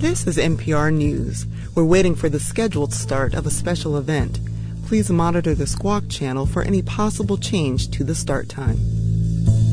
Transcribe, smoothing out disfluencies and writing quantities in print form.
This is NPR News. We're waiting for the scheduled start of a special event. Please monitor the Squawk channel for any possible change to the start time.